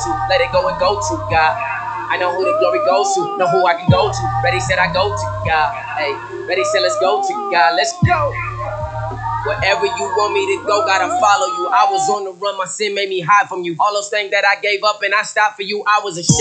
to. Let it go and go to God. I know who the glory goes to, know who I can go to. Ready, said I go to God. Hey, ready, said let's go to God. Let's go. Wherever you want me to go, gotta follow you. I was on the run, my sin made me hide from you. All those things that I gave up and I stopped for you, I was ashamed.